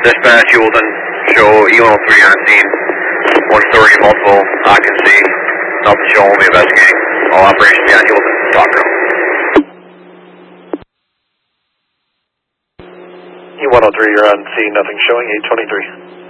Dispatch, Eulton, show E103 on scene. 130 multiple occupancy. Nothing show, will be investigating. All operations beyond Eulton. Talk room. E103, you're on scene, nothing showing, 823.